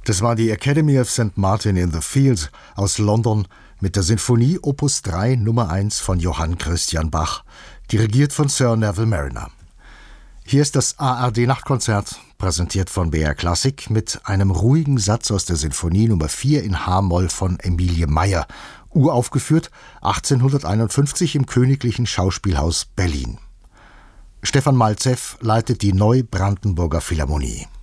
Das war die Academy of St. Martin in the Fields aus London mit der Sinfonie Opus 3 Nummer 1 von Johann Christian Bach, dirigiert von Sir Neville Marriner. Hier ist das ARD-Nachtkonzert, präsentiert von BR Klassik, mit einem ruhigen Satz aus der Sinfonie Nummer 4 in H-Moll von Emilie Meyer, uraufgeführt 1851 im Königlichen Schauspielhaus Berlin. Stefan Malzew leitet die Neubrandenburger Philharmonie.